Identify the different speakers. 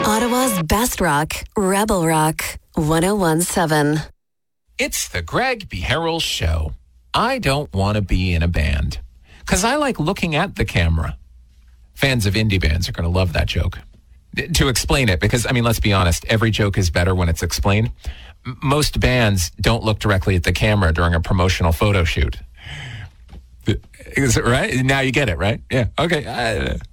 Speaker 1: Ottawa's best rock, Rebel Rock, 101.7.
Speaker 2: It's the Greg B. Harrell Show. I don't want to be in a band because I like looking at the camera. Fans of indie bands are going to love that joke. To explain it, because, let's be honest, every joke is better when it's explained. Most bands don't look directly at the camera during a promotional photo shoot. Is it right? Now you get it, right? Yeah. Okay.